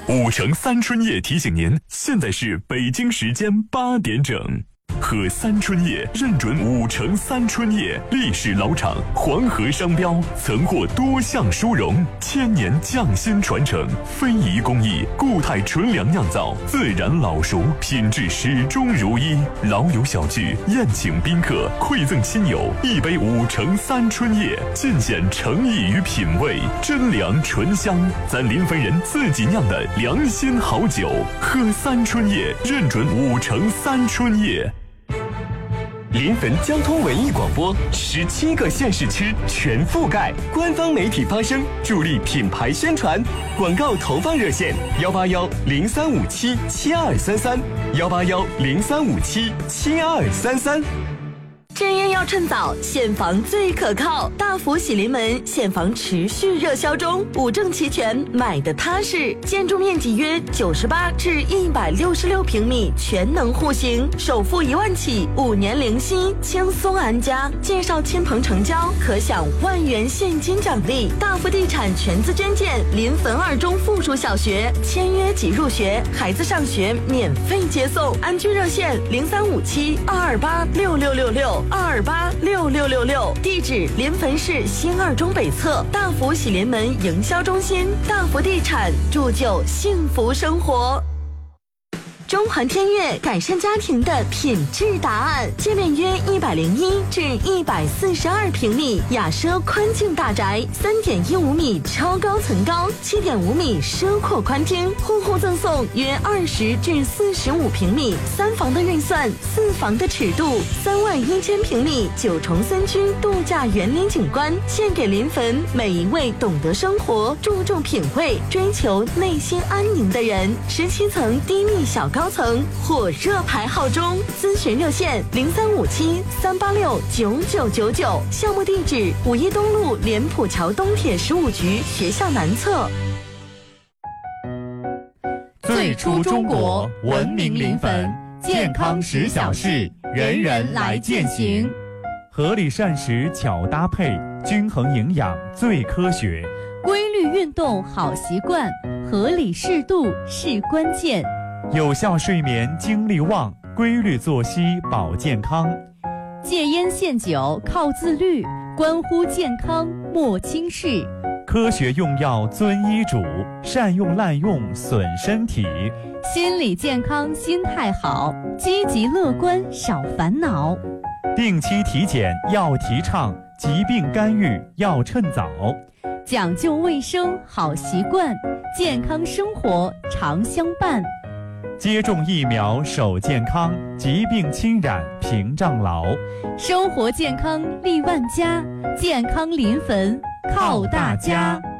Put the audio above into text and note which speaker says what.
Speaker 1: 5城3春夜提醒您，现在是北京时间8点整。喝三春夜认准5城3春夜，历史老厂，黄河商标，曾获多项殊荣，1000年匠心传承，非遗工艺，固态纯粮酿造，自然老熟，品质始终如一。老友小聚，宴请宾客，馈赠亲友，一杯5城3春夜，尽显诚意与品味，真粮醇香，咱临汾人自己酿的良心好酒。喝三春夜，认准5城3春夜。临汾交通文艺广播17个县市区全覆盖，官方媒体发声，助力品牌宣传。广告投放热线181-0357-7233，181-0357-7233。
Speaker 2: 真烟要趁早，现房最可靠。大福喜临门现房持续热销中，5证齐全，买的踏实。建筑面积约98至166平米，全能户型，首付1万起，5年零息，轻松安家。介绍亲朋成交，可享10000元现金奖励。大福地产全资捐建临汾2中附属小学，签约即入学，孩子上学免费接送。安居热线0357-228-6666。228-6666，地址临汾市新2中北侧，大福喜临门营销中心，大福地产，铸就幸福生活。中环天悦改善家庭的品质答案，界面约101至142平米，雅奢宽净大宅，3.15米超高层高，7.5米奢阔宽厅，户户赠送约20至45平米3房的预算，4房的尺度，31000平米9重3区度假园林景观，献给临汾每一位懂得生活、注重品味、追求内心安宁的人。17层低密小高层火热排号中，咨询热线0357-386-9999，项目地址5一东路莲浦桥东铁15局学校南侧。
Speaker 3: 最初中国，文明临汾，健康10小事，人人来践行。
Speaker 4: 合理膳食巧搭配，均衡营养最科学。
Speaker 3: 规律运动好习惯，合理适度是关键。
Speaker 4: 有效睡眠精力旺，规律作息保健康。
Speaker 3: 戒烟限酒靠自律，关乎健康莫轻视。
Speaker 4: 科学用药遵医嘱，善用滥用损身体。
Speaker 3: 心理健康心态好，积极乐观少烦恼。
Speaker 4: 定期体检要提倡，疾病干预要趁早。
Speaker 3: 讲究卫生好习惯，健康生活常相伴。
Speaker 4: 接种疫苗守健康，疾病侵染屏障牢。
Speaker 3: 生活健康利万家，健康临汾靠大家。